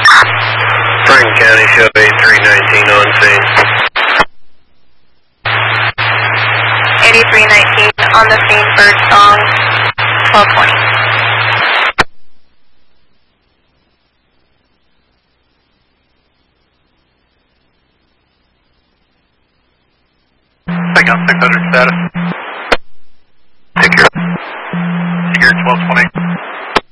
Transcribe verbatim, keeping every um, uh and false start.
Franklin County, show eighty-three nineteen on scene. eighty-three nineteen on the scene for song twelve twenty. Take on six hundred status. Secure. Secure twelve twenty.